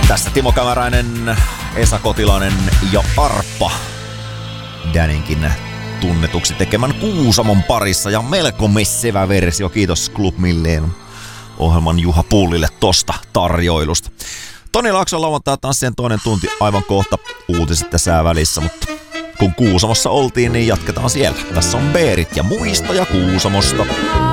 Tässä Timo Kämäräinen, Esa Kotilainen ja Arppa Daninkin tunnetuksi tekemän Kuusamon parissa ja melko messevä versio. Kiitos Club Milleen ohjelman Juha Pullille tosta tarjoilusta. Toni Laakson lauantai-tanssien toinen tunti aivan kohta, uutiset ja sää välissä, mutta kun Kuusamossa oltiin, niin jatketaan siellä. Tässä on Beerit ja muistoja Kuusamosta.